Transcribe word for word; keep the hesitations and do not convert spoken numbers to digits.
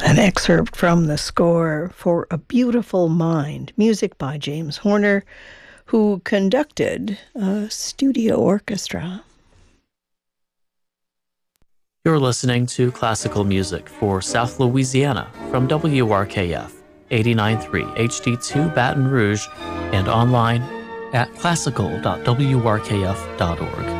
An excerpt from the score for A Beautiful Mind, music by James Horner, who conducted a studio orchestra. You're listening to classical music for South Louisiana from W R K F eighty-nine point three H D two Baton Rouge and online at classical dot w r k f dot org.